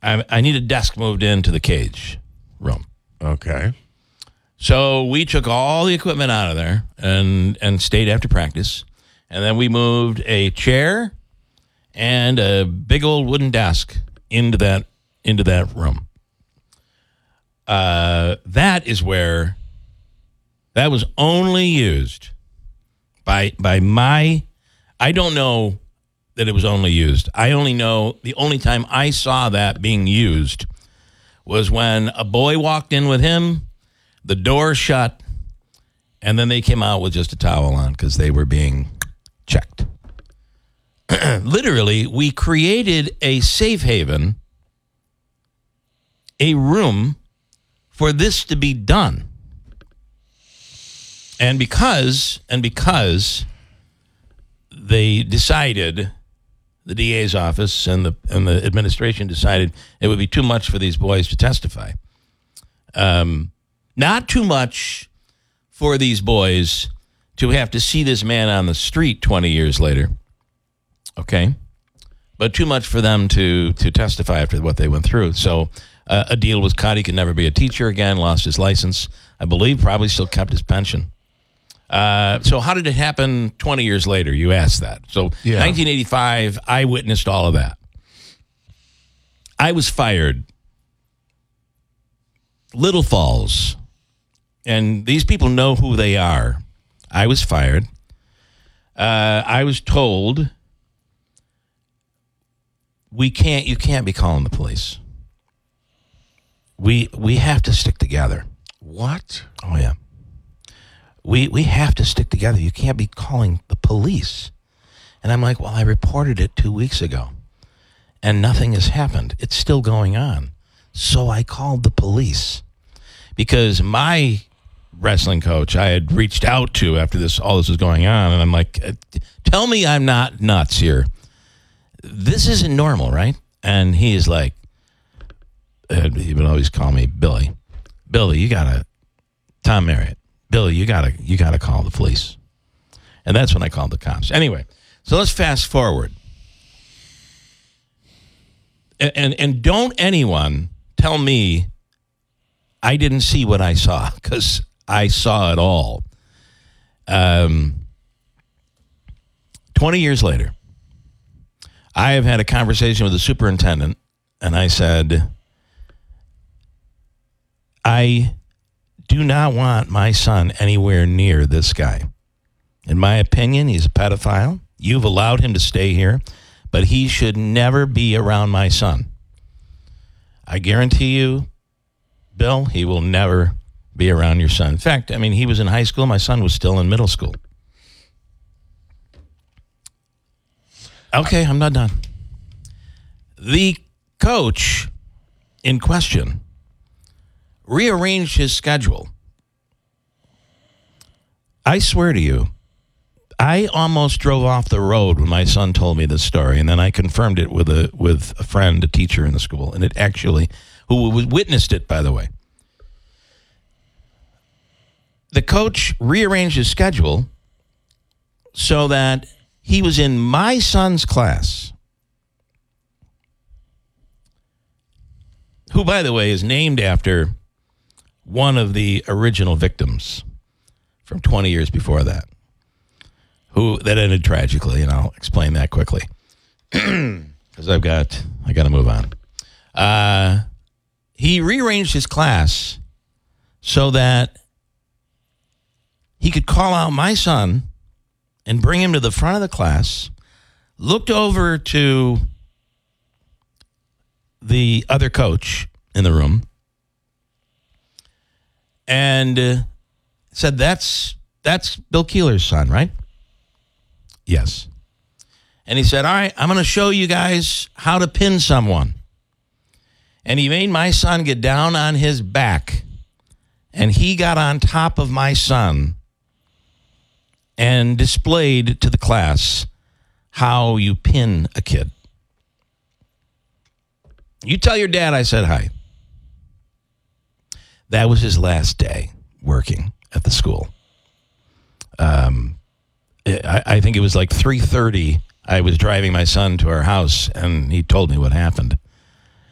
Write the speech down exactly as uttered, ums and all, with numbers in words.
I, I need a desk moved into the cage room. Okay. So we took all the equipment out of there and, and stayed after practice. And then we moved a chair and a big old wooden desk into that into that room. Uh, that is where that was only used by by my. I don't know that it was only used. I only know the only time I saw that being used was when a boy walked in with him, the door shut, and then they came out with just a towel on because they were being checked. Literally, we created a safe haven, a room for this to be done. And because, and because they decided, the D A's office and the and the administration decided it would be too much for these boys to testify. Um, not too much for these boys to have to see this man on the street twenty years later. Okay, but too much for them to to testify after what they went through. So uh, a deal was cut. He could never be a teacher again. Lost his license. I believe probably still kept his pension. Uh, so how did it happen twenty years later? You asked that. So yeah. nineteen eighty-five, I witnessed all of that. I was fired. Little Falls. And these people know who they are. I was fired. Uh, I was told, we can't, you can't be calling the police. We, we have to stick together. What? Oh, yeah. We we have to stick together. You can't be calling the police. And I'm like, well, I reported it two weeks ago, and nothing has happened. It's still going on. So I called the police because my wrestling coach I had reached out to after this, all this was going on, and I'm like, tell me I'm not nuts here. This isn't normal, right? And he is like, uh, he would always call me Billy. Billy, you gotta, Tom Marriott. Billy, you gotta you gotta call the police. And that's when I called the cops. Anyway, so let's fast forward. And and, and don't anyone tell me I didn't see what I saw, because I saw it all. Um, twenty years later, I have had a conversation with the superintendent, and I said, I do not want my son anywhere near this guy. In my opinion, he's a pedophile. You've allowed him to stay here, but he should never be around my son. I guarantee you, Bill, he will never be around your son. In fact, I mean, he was in high school. My son was still in middle school. Okay, I'm not done. The coach in question rearranged his schedule. I swear to you, I almost drove off the road when my son told me this story, and then I confirmed it with a with a friend, a teacher in the school, and it actually, who witnessed it, by the way. The coach rearranged his schedule so that he was in my son's class, who, by the way, is named after one of the original victims from twenty years before that, who that ended tragically, and I'll explain that quickly because I've got I got to move on. Uh, he rearranged his class so that he could call out my son and bring him to the front of the class, looked over to the other coach in the room, and uh, said, that's that's Bill Keeler's son, right? Yes. And he said, all right, I'm going to show you guys how to pin someone. And he made my son get down on his back, and he got on top of my son and displayed to the class how you pin a kid. You tell your dad I said hi. That was his last day working at the school. Um, I, I think it was like three thirty. I was driving my son to our house, and he told me what happened.